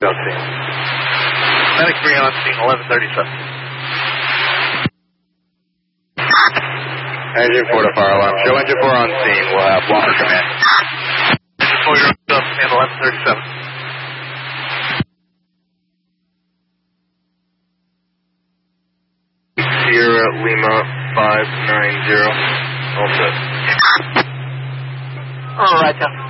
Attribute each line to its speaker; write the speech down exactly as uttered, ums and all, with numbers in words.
Speaker 1: on scene. Medic three on scene, eleven thirty-seven. Engine four to fire alarm. Show engine four on scene. We'll have Walker command. Engine four, you're on scene, eleven thirty-seven. Sierra Lima five nine zero. All set.
Speaker 2: All right, then.